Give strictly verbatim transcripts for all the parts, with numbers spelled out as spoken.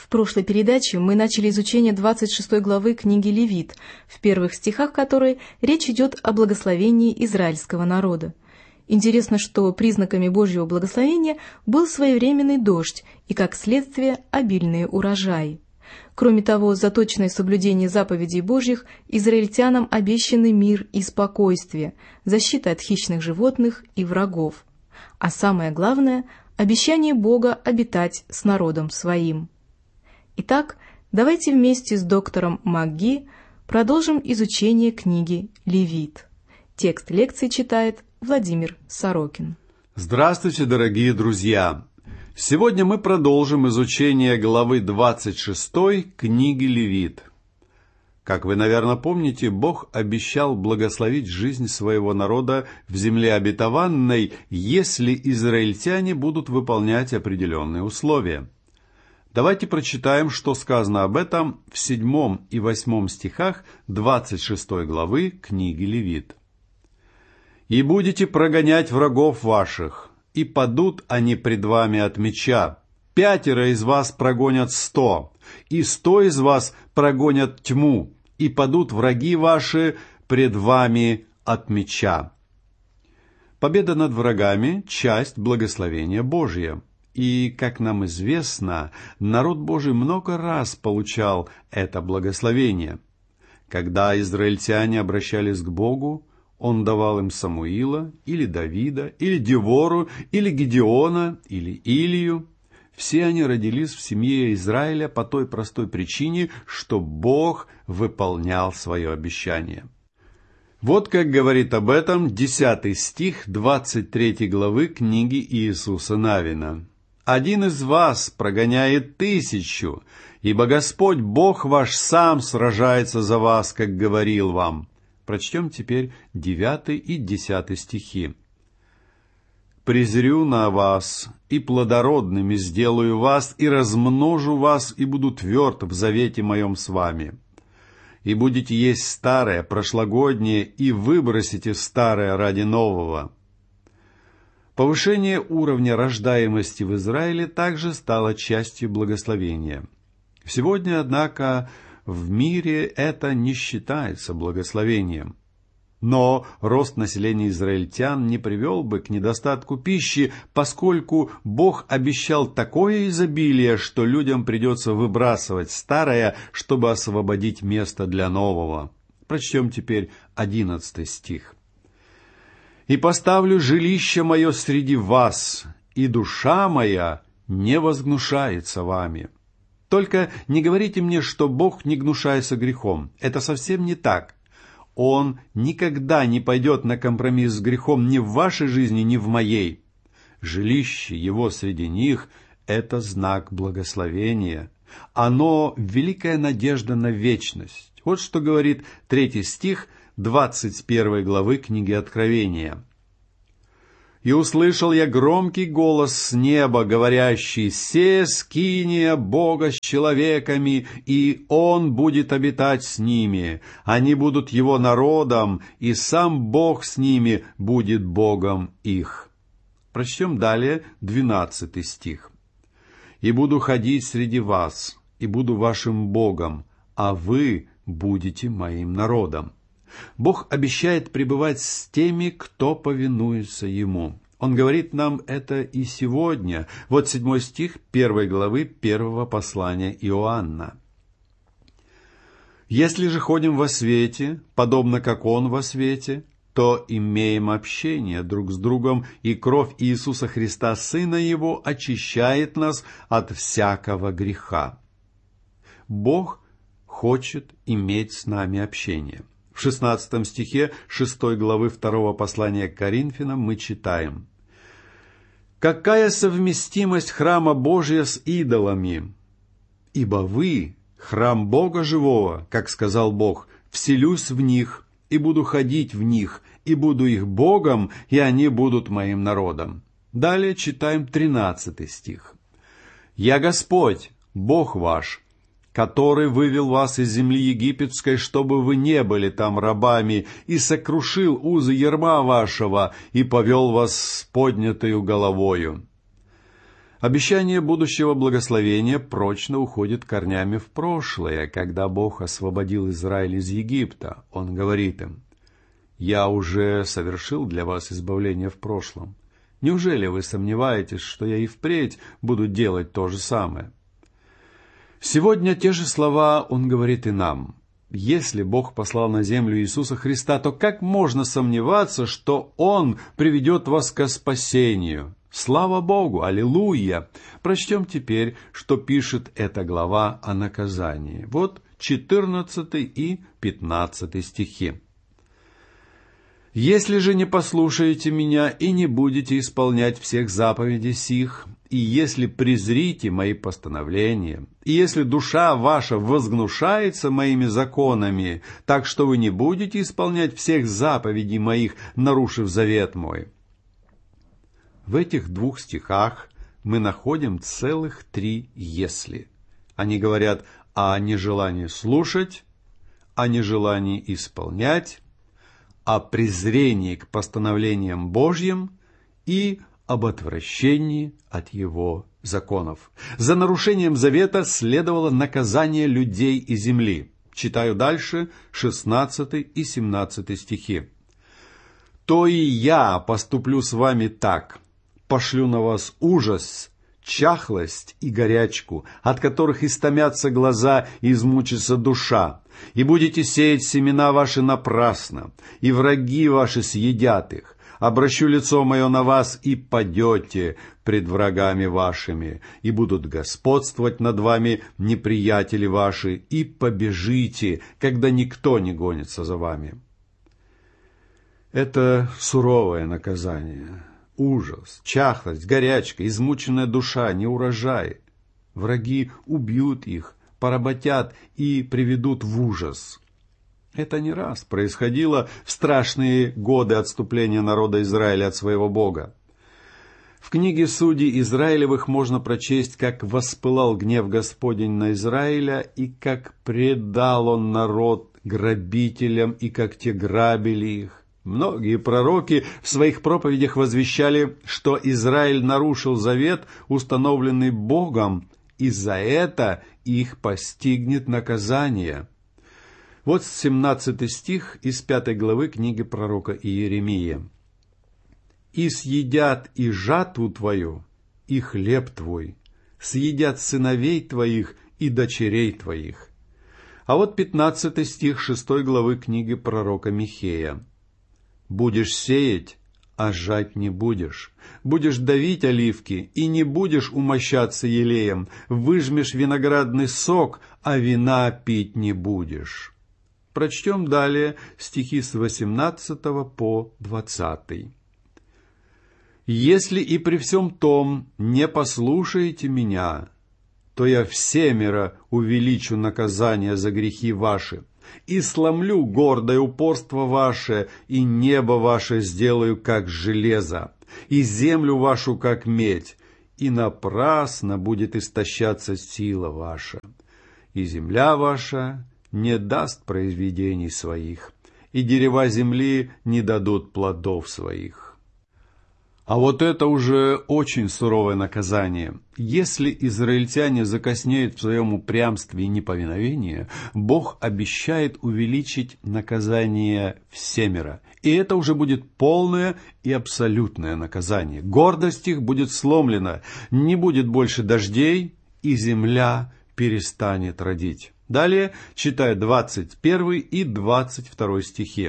В прошлой передаче мы начали изучение двадцать шестой главы книги Левит, в первых стихах которой речь идет о благословении израильского народа. Интересно, что признаками Божьего благословения был своевременный дождь и, как следствие, обильные урожаи. Кроме того, за точное соблюдение заповедей Божьих израильтянам обещаны мир и спокойствие, защита от хищных животных и врагов. А самое главное – обещание Бога обитать с народом своим. Итак, давайте вместе с доктором МакГи продолжим изучение книги Левит. Текст лекции читает Владимир Сорокин. Здравствуйте, дорогие друзья! Сегодня мы продолжим изучение главы двадцать шестой книги Левит. Как вы, наверное, помните, Бог обещал благословить жизнь своего народа в земле обетованной, если израильтяне будут выполнять определенные условия. Давайте прочитаем, что сказано об этом в седьмом и восьмом стихах двадцать шестой главы книги Левит. «И будете прогонять врагов ваших, и падут они пред вами от меча. Пятеро из вас прогонят сто, и сто из вас прогонят тьму, и падут враги ваши пред вами от меча». Победа над врагами – часть благословения Божия. И, как нам известно, народ Божий много раз получал это благословение. Когда израильтяне обращались к Богу, Он давал им Самуила, или Давида, или Девору, или Гедеона, или Илию. Все они родились в семье Израиля по той простой причине, что Бог выполнял свое обещание. Вот как говорит об этом десятый стих двадцать третьей главы книги Иисуса Навина. «Один из вас прогоняет тысячу, ибо Господь Бог ваш сам сражается за вас, как говорил вам». Прочтем теперь девятый и десятый стихи. «Презрю на вас, и плодородными сделаю вас, и размножу вас, и буду тверд в завете моем с вами. И будете есть старое, прошлогоднее, и выбросите старое ради нового». Повышение уровня рождаемости в Израиле также стало частью благословения. Сегодня, однако, в мире это не считается благословением. Но рост населения израильтян не привел бы к недостатку пищи, поскольку Бог обещал такое изобилие, что людям придется выбрасывать старое, чтобы освободить место для нового. Прочтем теперь одиннадцатый стих. «И поставлю жилище мое среди вас, и душа моя не возгнушается вами». Только не говорите мне, что Бог не гнушается грехом. Это совсем не так. Он никогда не пойдет на компромисс с грехом ни в вашей жизни, ни в моей. Жилище Его среди них – это знак благословения. Оно – великая надежда на вечность. Вот что говорит третий стих двадцать первой главы книги Откровения. «И услышал я громкий голос с неба, говорящий: «Се скиния Бога с человеками, и Он будет обитать с ними. Они будут Его народом, и сам Бог с ними будет Богом их». Прочтем далее двенадцатый стих. «И буду ходить среди вас, и буду вашим Богом, а вы будете моим народом». Бог обещает пребывать с теми, кто повинуется Ему. Он говорит нам это и сегодня. Вот седьмой стих первой главы первого послания Иоанна. «Если же ходим во свете, подобно как Он во свете, то имеем общение друг с другом, и кровь Иисуса Христа, Сына Его, очищает нас от всякого греха». Бог хочет иметь с нами общение. В шестнадцатом стихе шестой главы второго послания к Коринфянам мы читаем: «Какая совместимость храма Божия с идолами? Ибо вы — храм Бога живого, как сказал Бог, вселюсь в них, и буду ходить в них, и буду их Богом, и они будут моим народом». Далее читаем тринадцатый стих. «Я Господь, Бог ваш, который вывел вас из земли египетской, чтобы вы не были там рабами, и сокрушил узы ярма вашего, и повел вас с поднятою головою». Обещание будущего благословения прочно уходит корнями в прошлое. Когда Бог освободил Израиль из Египта, Он говорит им: «Я уже совершил для вас избавление в прошлом. Неужели вы сомневаетесь, что я и впредь буду делать то же самое?» Сегодня те же слова Он говорит и нам. Если Бог послал на землю Иисуса Христа, то как можно сомневаться, что Он приведет вас ко спасению? Слава Богу! Аллилуйя! Прочтем теперь, что пишет эта глава о наказании. Вот четырнадцатый и пятнадцатый стихи. «Если же не послушаете меня и не будете исполнять всех заповедей сих, и если презрите мои постановления, и если душа ваша возгнушается моими законами, так что вы не будете исполнять всех заповедей моих, нарушив завет мой». В этих двух стихах мы находим целых три «если». Они говорят о нежелании слушать, о нежелании исполнять, о презрении к постановлениям Божьим и об отвращении от Его законов. За нарушением завета следовало наказание людей и земли. Читаю дальше шестнадцатый и семнадцатый стихи. «То и я поступлю с вами так, пошлю на вас ужас, чахлость и горячку, от которых истомятся глаза и измучится душа, и будете сеять семена ваши напрасно, и враги ваши съедят их. Обращу лицо мое на вас, и падете пред врагами вашими, и будут господствовать над вами неприятели ваши, и побежите, когда никто не гонится за вами». Это суровое наказание. Ужас, чахлость, горячка, измученная душа, неурожай. Враги убьют их, поработят и приведут в ужас. Это не раз происходило в страшные годы отступления народа Израиля от своего Бога. В книге Судей Израилевых можно прочесть, как воспылал гнев Господень на Израиля, и как предал он народ грабителям, и как те грабили их. Многие пророки в своих проповедях возвещали, что Израиль нарушил завет, установленный Богом, и за это их постигнет наказание. Вот семнадцатый стих из пятой главы книги пророка Иеремии. «И съедят и жатву твою, и хлеб твой, съедят сыновей твоих и дочерей твоих». А вот пятнадцатый стих шестой главы книги пророка Михея. «Будешь сеять, а жать не будешь. Будешь давить оливки, и не будешь умощаться елеем. Выжмешь виноградный сок, а вина пить не будешь». Прочтем далее стихи с восемнадцатого по двадцатый. «Если и при всем том не послушаете меня, то я всемеро увеличу наказание за грехи ваши, и сломлю гордое упорство ваше, и небо ваше сделаю, как железо, и землю вашу, как медь, и напрасно будет истощаться сила ваша, и земля ваша не даст произведений своих, и дерева земли не дадут плодов своих». А вот это уже очень суровое наказание. Если израильтяне закоснеют в своем упрямстве и неповиновении, Бог обещает увеличить наказание всемеро. И это уже будет полное и абсолютное наказание. Гордость их будет сломлена, не будет больше дождей, и земля перестанет родить. Далее читаю двадцать первый и двадцать второй стихи.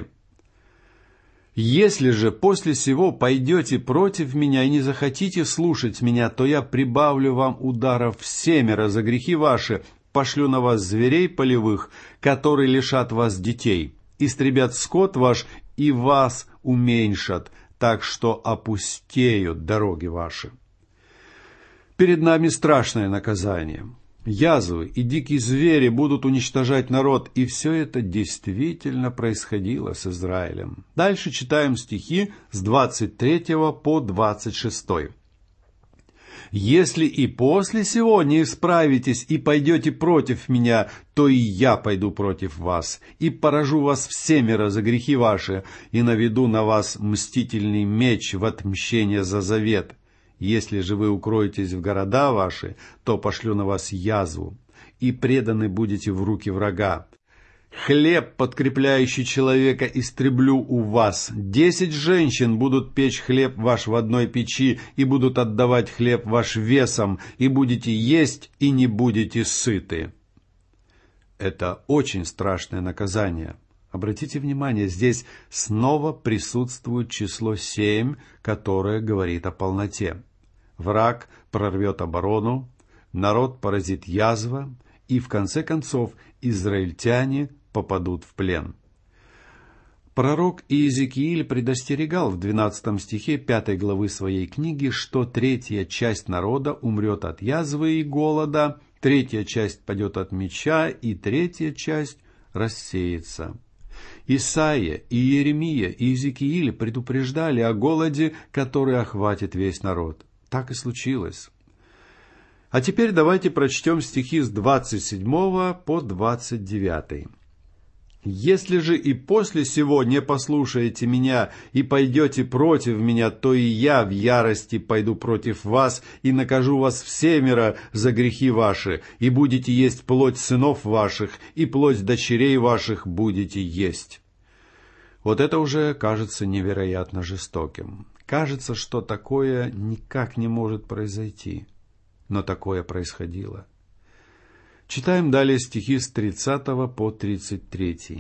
«Если же после сего пойдете против меня и не захотите слушать меня, то я прибавлю вам ударов всемеро за грехи ваши, пошлю на вас зверей полевых, которые лишат вас детей, истребят скот ваш и вас уменьшат, так что опустеют дороги ваши». Перед нами страшное наказание. Язвы и дикие звери будут уничтожать народ, и все это действительно происходило с Израилем. Дальше читаем стихи с двадцать третьего по двадцать шестой. «Если и после сего не исправитесь и пойдете против меня, то и я пойду против вас, и поражу вас всемеро за грехи ваши, и наведу на вас мстительный меч в отмщение за завет, Если же вы укроетесь в города ваши, то пошлю на вас язву, и преданы будете в руки врага. Хлеб, подкрепляющий человека, истреблю у вас. Десять женщин будут печь хлеб ваш в одной печи, и будут отдавать хлеб ваш весом, и будете есть, и не будете сыты». Это очень страшное наказание. Обратите внимание, здесь снова присутствует число семь, которое говорит о полноте. Враг прорвет оборону, народ поразит язва, и в конце концов израильтяне попадут в плен. Пророк Иезекииль предостерегал в двенадцатом стихе пятой главы своей книги, что третья часть народа умрет от язвы и голода, третья часть падет от меча, и третья часть рассеется. Исаия, и Иеремия, и Иезекииль предупреждали о голоде, который охватит весь народ. Так и случилось. А теперь давайте прочтем стихи с двадцать седьмого по двадцать девятый. «Если же и после сего не послушаете меня и пойдете против меня, то и я в ярости пойду против вас и накажу вас всемеро за грехи ваши, и будете есть плоть сынов ваших, и плоть дочерей ваших будете есть». Вот это уже кажется невероятно жестоким. Кажется, что такое никак не может произойти. Но такое происходило. Читаем далее стихи с тридцатого по тридцать третий.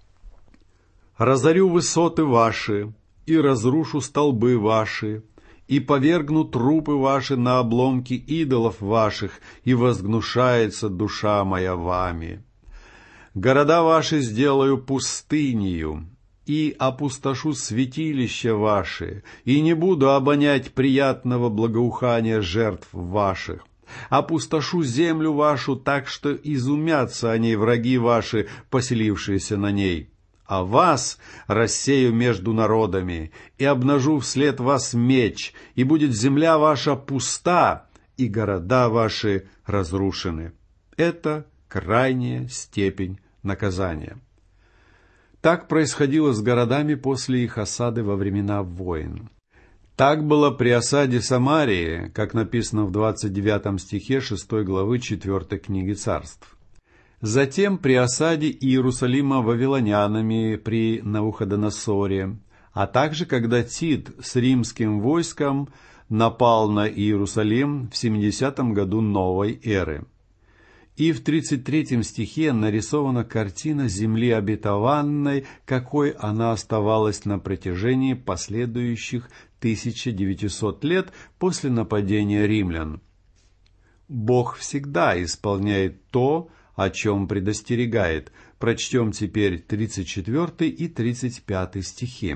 «Разорю высоты ваши, и разрушу столбы ваши, и повергну трупы ваши на обломки идолов ваших, и возгнушается душа моя вами. Города ваши сделаю пустынею, и опустошу святилища ваши, и не буду обонять приятного благоухания жертв ваших. Опустошу землю вашу так, что изумятся о ней враги ваши, поселившиеся на ней. А вас рассею между народами, и обнажу вслед вас меч, и будет земля ваша пуста, и города ваши разрушены». Это крайняя степень наказания. Так происходило с городами после их осады во времена войн. Так было при осаде Самарии, как написано в двадцать девятом стихе шестой главы четвёртой книги Царств. Затем при осаде Иерусалима вавилонянами при Навуходоносоре, а также когда Тит с римским войском напал на Иерусалим в семидесятом году новой эры. И в тридцать третьем стихе нарисована картина земли обетованной, какой она оставалась на протяжении последующих тысяча девятисот лет после нападения римлян. Бог всегда исполняет то, о чем предостерегает. Прочтем теперь тридцать четвёртый и тридцать пятый стихи.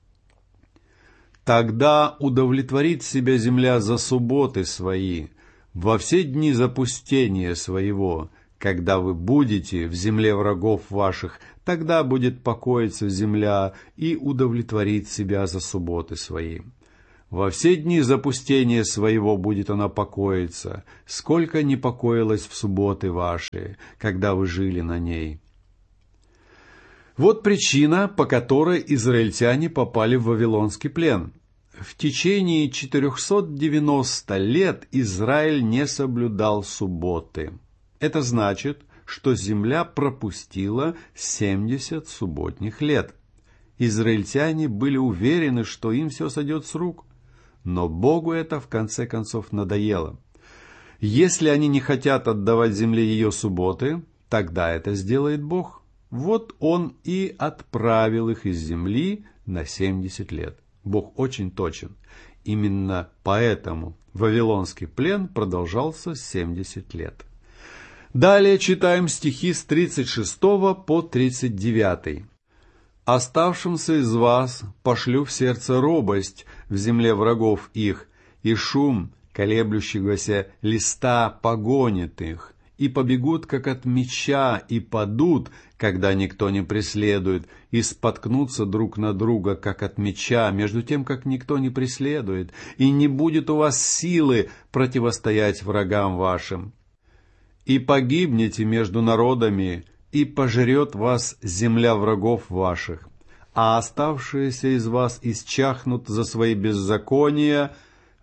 «Тогда удовлетворит себя земля за субботы свои, во все дни запустения своего, когда вы будете в земле врагов ваших, тогда будет покоиться земля и удовлетворит себя за субботы свои. Во все дни запустения своего будет она покоиться, сколько не покоилась в субботы ваши, когда вы жили на ней». Вот причина, по которой израильтяне попали в вавилонский плен. В течение четырехсот девяноста лет Израиль не соблюдал субботы. Это значит, что земля пропустила семьдесят субботних лет. Израильтяне были уверены, что им все сойдет с рук. Но Богу это в конце концов надоело. Если они не хотят отдавать земле ее субботы, тогда это сделает Бог. Вот Он и отправил их из земли на семьдесят лет. Бог очень точен. Именно поэтому вавилонский плен продолжался семьдесят лет. Далее читаем стихи с тридцать шестого по тридцать девятый. «Оставшимся из вас пошлю в сердце робость в земле врагов их, и шум колеблющегося листа погонит их, и побегут, как от меча, и падут, когда никто не преследует, и споткнутся друг на друга, как от меча, между тем, как никто не преследует, и не будет у вас силы противостоять врагам вашим. И погибнете между народами, и пожрет вас земля врагов ваших, а оставшиеся из вас исчахнут за свои беззакония,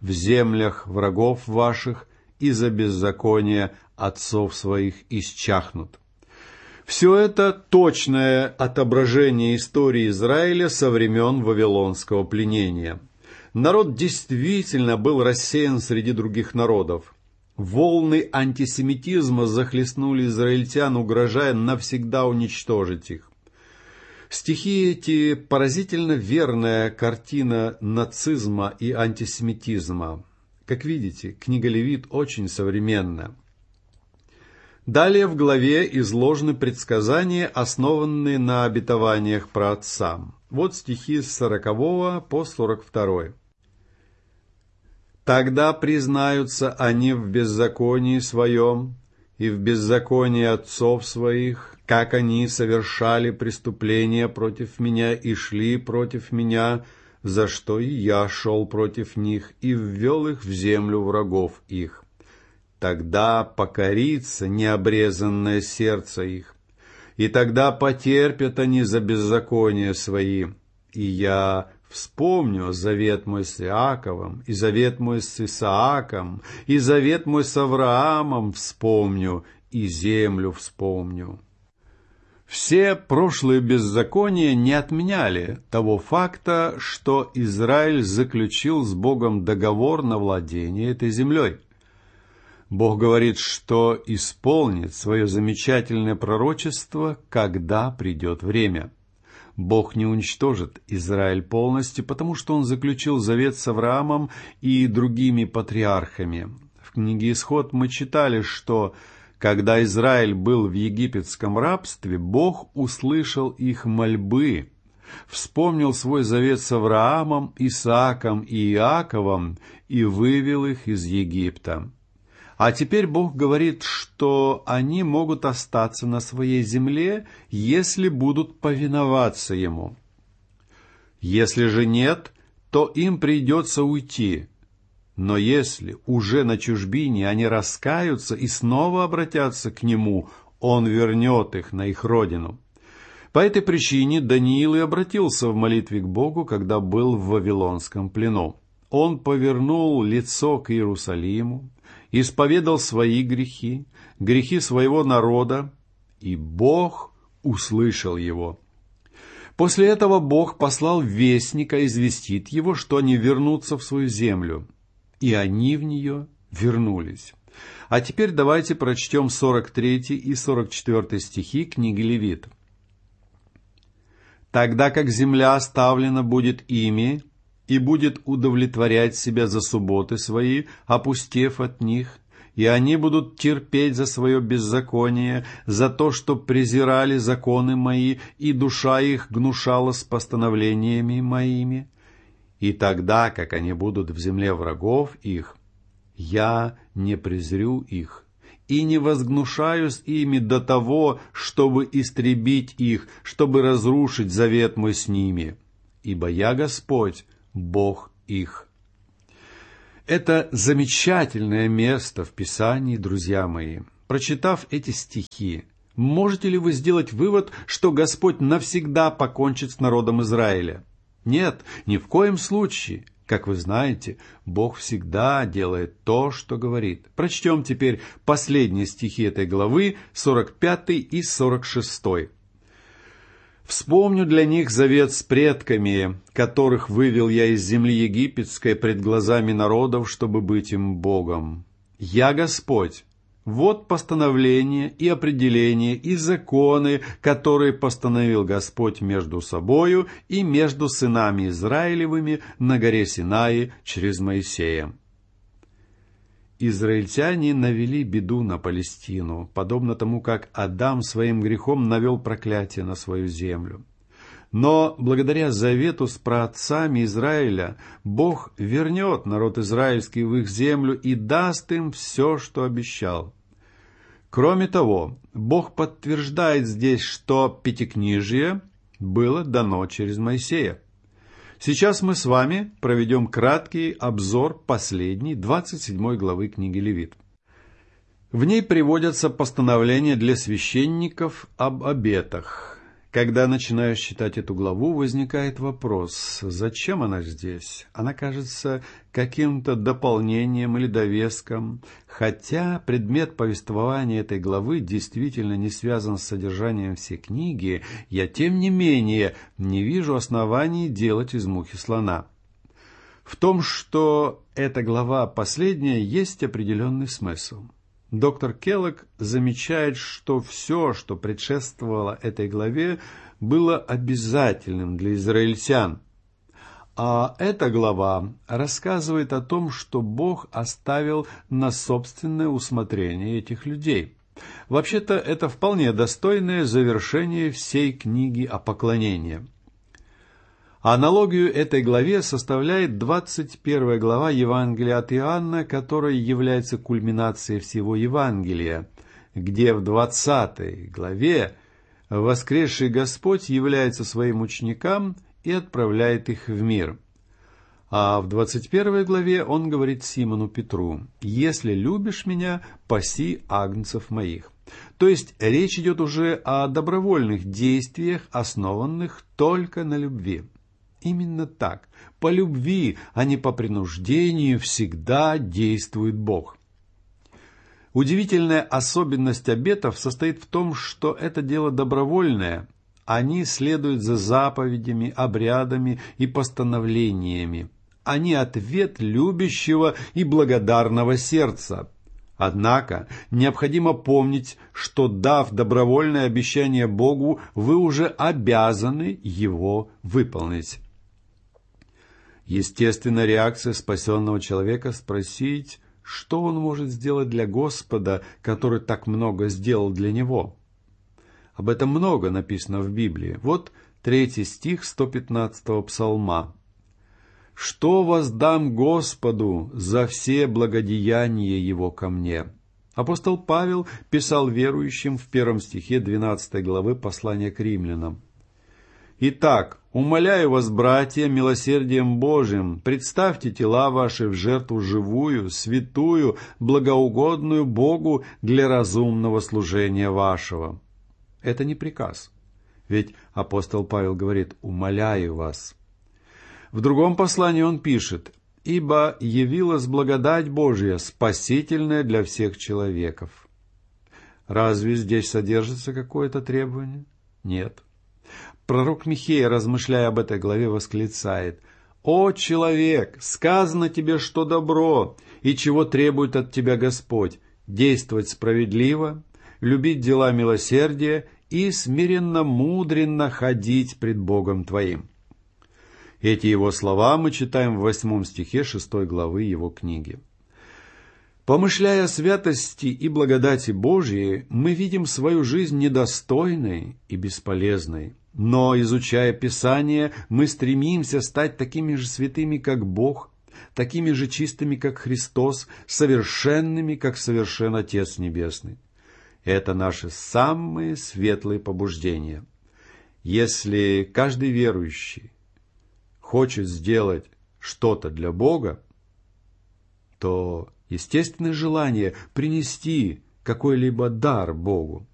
в землях врагов ваших, и за беззаконие отцов своих исчахнут». Все это точное отображение истории Израиля со времен Вавилонского пленения. Народ действительно был рассеян среди других народов. Волны антисемитизма захлестнули израильтян, угрожая навсегда уничтожить их. Стихи эти – поразительно верная картина нацизма и антисемитизма. Как видите, книга Левит очень современна. Далее в главе изложены предсказания, основанные на обетованиях праотцам. Вот стихи с сорокового по сорок второй. «Тогда признаются они в беззаконии своем и в беззаконии отцов своих, как они совершали преступления против меня и шли против меня, за что и я шел против них и ввел их в землю врагов их. Тогда покорится необрезанное сердце их, и тогда потерпят они за беззакония свои, и я вспомню завет мой с Иаковом, и завет мой с Исааком, и завет мой с Авраамом вспомню, и землю вспомню». Все прошлые беззакония не отменяли того факта, что Израиль заключил с Богом договор на владение этой землей. Бог говорит, что исполнит свое замечательное пророчество, когда придет время. Бог не уничтожит Израиль полностью, потому что Он заключил завет с Авраамом и другими патриархами. В книге Исход мы читали, что когда Израиль был в египетском рабстве, Бог услышал их мольбы, вспомнил свой завет с Авраамом, Исааком и Иаковом и вывел их из Египта. А теперь Бог говорит, что они могут остаться на своей земле, если будут повиноваться Ему. Если же нет, то им придется уйти. Но если уже на чужбине они раскаются и снова обратятся к Нему, Он вернет их на их родину. По этой причине Даниил и обратился в молитве к Богу, когда был в Вавилонском плену. Он повернул лицо к Иерусалиму, исповедал свои грехи, грехи своего народа, и Бог услышал его. После этого Бог послал вестника известить его, что они вернутся в свою землю. И они в нее вернулись. А теперь давайте прочтем сорок третий и сорок четвёртый стихи книги Левит. «Тогда как земля оставлена будет ими, и будет удовлетворять себя за субботы свои, опустев от них, и они будут терпеть за свое беззаконие, за то, что презирали законы мои, и душа их гнушалась постановлениями моими. И тогда, как они будут в земле врагов их, я не презрю их, и не возгнушаюсь ими до того, чтобы истребить их, чтобы разрушить завет мой с ними. Ибо я Господь, Бог их». Это замечательное место в Писании, друзья мои. Прочитав эти стихи, можете ли вы сделать вывод, что Господь навсегда покончит с народом Израиля? Нет, ни в коем случае. Как вы знаете, Бог всегда делает то, что говорит. Прочтем теперь последние стихи этой главы, сорок пятый и сорок шестой. «Вспомню для них завет с предками, которых вывел я из земли египетской пред глазами народов, чтобы быть им Богом. Я Господь. Вот постановления и определения и законы, которые постановил Господь между собою и между сынами Израилевыми на горе Синai через Моисея». Израильтяне навели беду на Палестину, подобно тому, как Адам своим грехом навел проклятие на свою землю. Но благодаря завету с праотцами Израиля Бог вернет народ израильский в их землю и даст им все, что обещал. Кроме того, Бог подтверждает здесь, что Пятикнижие было дано через Моисея. Сейчас мы с вами проведем краткий обзор последней, двадцать седьмой главы книги Левит. В ней приводятся постановления для священников об обетах. Когда начинаешь читать эту главу, возникает вопрос, зачем она здесь? Она кажется каким-то дополнением или довеском, хотя предмет повествования этой главы действительно не связан с содержанием всей книги, я тем не менее не вижу оснований делать из мухи слона. В том, что эта глава последняя, есть определенный смысл. Доктор Келлог замечает, что все, что предшествовало этой главе, было обязательным для израильтян. А эта глава рассказывает о том, что Бог оставил на собственное усмотрение этих людей. Вообще-то это вполне достойное завершение всей книги о поклонении. Аналогию этой главе составляет двадцать первая глава Евангелия от Иоанна, которая является кульминацией всего Евангелия, где в двадцатой главе воскресший Господь является своим ученикам и отправляет их в мир. А в двадцать первой главе он говорит Симону Петру: «Если любишь меня, паси агнцев моих». То есть речь идет уже о добровольных действиях, основанных только на любви. Именно так, по любви, а не по принуждению, всегда действует Бог. Удивительная особенность обетов состоит в том, что это дело добровольное. Они следуют за заповедями, обрядами и постановлениями. Они ответ любящего и благодарного сердца. Однако необходимо помнить, что, дав добровольное обещание Богу, вы уже обязаны его выполнить. Естественная реакция спасенного человека спросить, что он может сделать для Господа, который так много сделал для него. Об этом много написано в Библии. Вот третий стих сто пятнадцатого псалма. «Что воздам Господу за все благодеяния Его ко мне?» Апостол Павел писал верующим в первом стихе двенадцатой главы послания к римлянам. «Итак, умоляю вас, братья, милосердием Божиим, представьте тела ваши в жертву живую, святую, благоугодную Богу для разумного служения вашего». Это не приказ, ведь апостол Павел говорит «умоляю вас». В другом послании он пишет: «Ибо явилась благодать Божия, спасительная для всех человеков». Разве здесь содержится какое-то требование? Нет. Пророк Михея, размышляя об этой главе, восклицает: «О, человек, сказано тебе, что добро, и чего требует от тебя Господь: действовать справедливо, любить дела милосердия и смиренно-мудренно ходить пред Богом твоим». Эти его слова мы читаем в восьмом стихе шестой главы его книги. Помышляя о святости и благодати Божьей, мы видим свою жизнь недостойной и бесполезной. Но, изучая Писание, мы стремимся стать такими же святыми, как Бог, такими же чистыми, как Христос, совершенными, как совершен Отец Небесный. Это наши самые светлые побуждения. Если каждый верующий хочет сделать что-то для Бога, то естественное желание принести какой-либо дар Богу.